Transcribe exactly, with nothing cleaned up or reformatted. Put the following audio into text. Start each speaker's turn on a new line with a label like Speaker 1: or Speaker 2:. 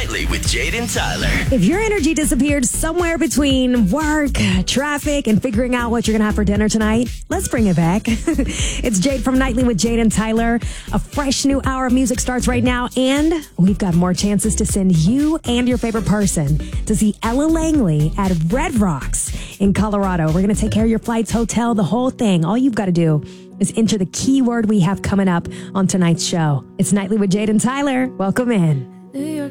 Speaker 1: Nightly with Jade and Tyler.
Speaker 2: If your energy disappeared somewhere between work, traffic, and figuring out what you're going to have for dinner tonight, let's bring it back. It's Jade from Nightly with Jade and Tyler. A fresh new hour of music starts right now, and we've got more chances to send you and your favorite person to see Ella Langley at Red Rocks in Colorado. We're going to take care of your flights, hotel, the whole thing. All you've got to do is enter the keyword we have coming up on tonight's show. It's Nightly with Jade and Tyler. Welcome in.
Speaker 3: New York